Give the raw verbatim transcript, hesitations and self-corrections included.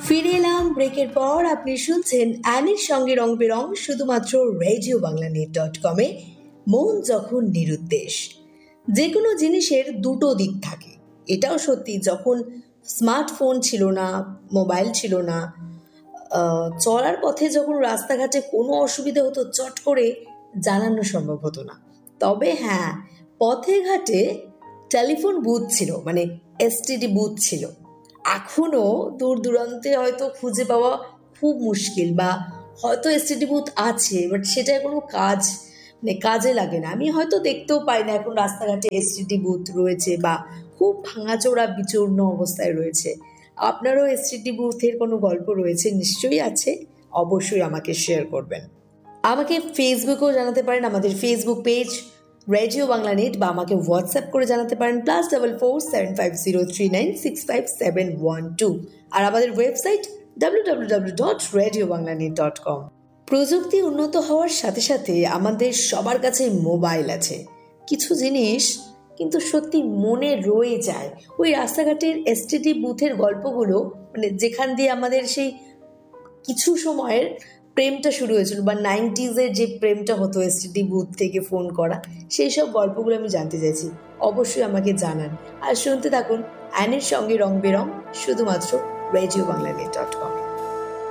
ফিরে এলাম ব্রেকের পর। আপনি শুনছেন অ্যানির সঙ্গে রং বেরং, শুধুমাত্র রেডিও বাংলা নেট ডট কমে। মন যখন নিরুদ্দেশ, যে কোনো জিনিসের দুটো দিক থাকে। এটাও সত্যি, যখন স্মার্টফোন ছিল না, মোবাইল ছিল না, চলার পথে যখন রাস্তাঘাটে কোনো অসুবিধা হতো চট করে জানানো সম্ভব হতো না। তবে হ্যাঁ, পথে ঘাটে টেলিফোন বুথ ছিল, মানে এসটিডি বুথ ছিল। এখনও দূর দূরান্তে হয়তো খুঁজে পাওয়া খুব মুশকিল, বা হয়তো এসটিডি বুথ আছে বাট সেটা কোনো কাজ মানে কাজে লাগে না। আমি হয়তো দেখতেও পাই না এখন রাস্তাঘাটে এসটিডি বুথ রয়েছে বা খুব ভাঙাচোরা বিচূর্ণ অবস্থায় রয়েছে। আপনারও এসটিডি বুথের কোনো গল্প রয়েছে? নিশ্চয়ই আছে, অবশ্যই আমাকে শেয়ার করবেন। আমাকে ফেসবুকেও জানাতে পারেন, আমাদের Facebook page radio Bangla net, বা আমাকে হোয়াটসঅ্যাপ করে জানাতে পারেন plus double four seven five zero three nine six five seven one two. আর আমাদের website W W W dot radio Bangla net dot com. প্রযুক্তি উন্নত হওয়ার সাথে সাথে আমাদের সবার কাছে মোবাইল আছে। কিছু জিনিস কিন্তু সত্যি মনে রয়ে যায়। ওই রাস্তাঘাটের এসটিডি বুথের গল্পগুলো, মানে যেখান দিয়ে আমাদের সেই কিছু সময়ের প্রেমটা শুরু হয়েছিল, বা নাইনটিজের যে প্রেমটা হতো এসটিডি বুথ থেকে ফোন করা, সেই সব গল্পগুলো আমি জানতে চাইছি। অবশ্যই আমাকে জানান। আর শুনতে থাকুন অ্যানির সঙ্গে রং বেরং, শুধুমাত্র radio Bangla net dot com.